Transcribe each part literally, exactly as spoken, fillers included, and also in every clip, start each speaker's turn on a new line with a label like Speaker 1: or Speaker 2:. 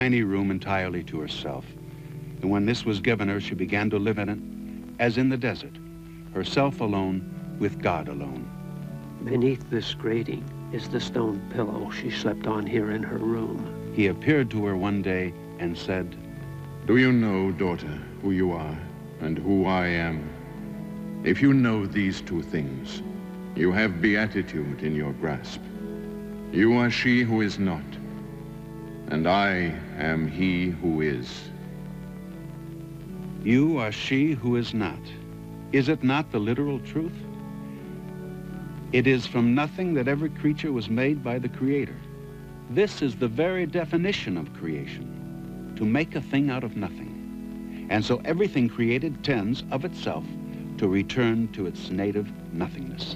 Speaker 1: tiny room entirely to herself. And when this was given her, she began to live in it, as in the desert, herself alone, with God alone.
Speaker 2: Beneath this grating is the stone pillow she slept on here in her room.
Speaker 1: He appeared to her one day and said,
Speaker 3: "Do you know, daughter, who you are and who I am? If you know these two things, you have beatitude in your grasp. You are she who is not, and I am he who is."
Speaker 1: You are she who is not. Is it not the literal truth? It is from nothing that every creature was made by the Creator. This is the very definition of creation, to make a thing out of nothing. And so everything created tends, of itself, to return to its native nothingness.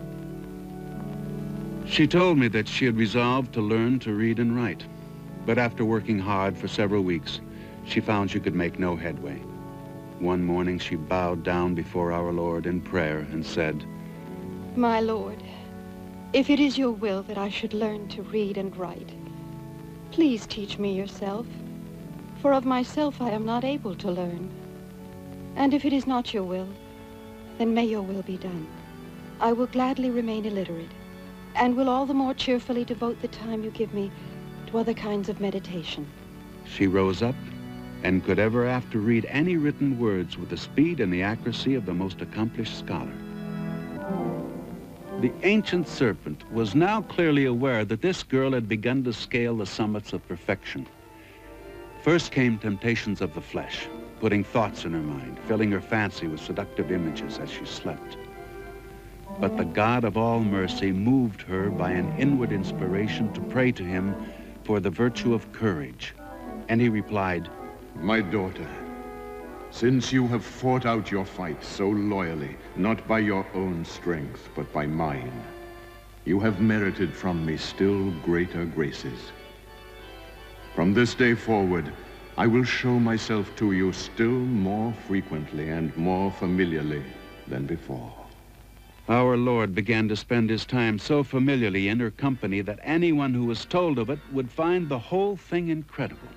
Speaker 1: She told me that she had resolved to learn to read and write, but after working hard for several weeks, she found she could make no headway. One morning she bowed down before our Lord in prayer and said,
Speaker 4: "My Lord, if it is your will that I should learn to read and write, please teach me yourself, for of myself I am not able to learn. And if it is not your will, then may your will be done. I will gladly remain illiterate, and will all the more cheerfully devote the time you give me to other kinds of meditation."
Speaker 1: She rose up and could ever after read any written words with the speed and the accuracy of the most accomplished scholar. The ancient serpent was now clearly aware that this girl had begun to scale the summits of perfection. First came temptations of the flesh, putting thoughts in her mind, filling her fancy with seductive images as she slept. But the God of all mercy moved her by an inward inspiration to pray to him for the virtue of courage. And he replied,
Speaker 3: "My daughter, since you have fought out your fight so loyally, not by your own strength, but by mine, you have merited from me still greater graces. From this day forward, I will show myself to you still more frequently and more familiarly than before."
Speaker 1: Our Lord began to spend his time so familiarly in her company that anyone who was told of it would find the whole thing incredible.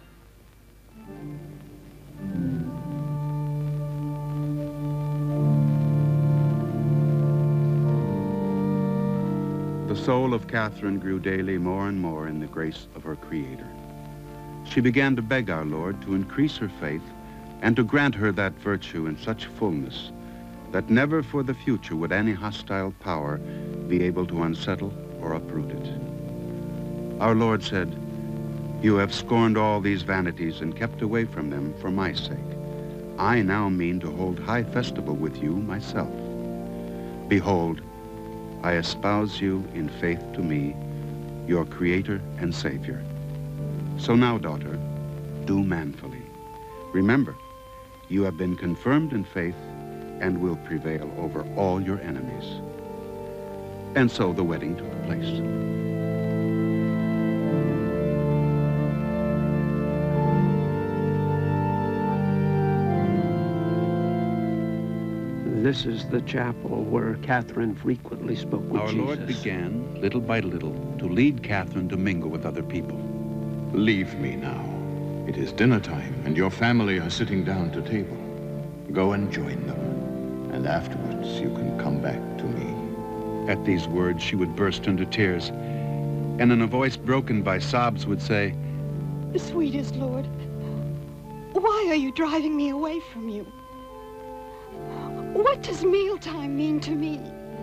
Speaker 1: The soul of Catherine grew daily more and more in the grace of her Creator. She began to beg our Lord to increase her faith and to grant her that virtue in such fullness that never for the future would any hostile power be able to unsettle or uproot it. Our Lord said, "You have scorned all these vanities and kept away from them for my sake. I now mean to hold high festival with you myself. Behold, I espouse you in faith to me, your Creator and Savior. So now, daughter, do manfully. Remember, you have been confirmed in faith and will prevail over all your enemies." And so the wedding took place.
Speaker 2: This is the chapel where Catherine frequently spoke with
Speaker 1: Our
Speaker 2: Jesus.
Speaker 1: Lord began, little by little, to lead Catherine to mingle with other people.
Speaker 3: "Leave me now. It is dinner time, and your family are sitting down to table. Go and join them, and afterwards you can come back to me."
Speaker 1: At these words, she would burst into tears, and in a voice broken by sobs would say,
Speaker 4: "Sweetest Lord, why are you driving me away from you? What does mealtime mean to me?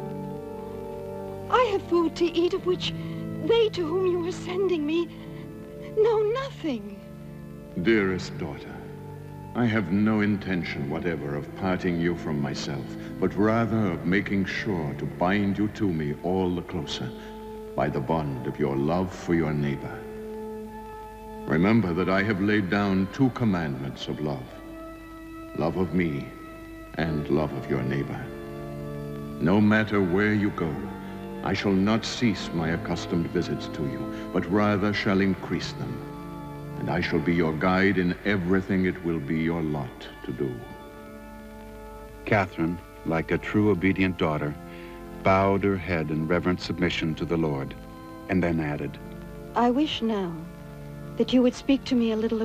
Speaker 4: I have food to eat of which they to whom you are sending me know nothing."
Speaker 3: Dearest daughter, I have no intention whatever of parting you from myself, but rather of making sure to bind you to me all the closer by the bond of your love for your neighbor. Remember that I have laid down two commandments of love, love of me and love of your neighbor. No matter where you go, I shall not cease my accustomed visits to you, but rather shall increase them, and I shall be your guide in everything it will be your lot to do.
Speaker 1: Catherine, like a true obedient daughter, bowed her head in reverent submission to the Lord, and then added,
Speaker 4: I wish now that you would speak to me a little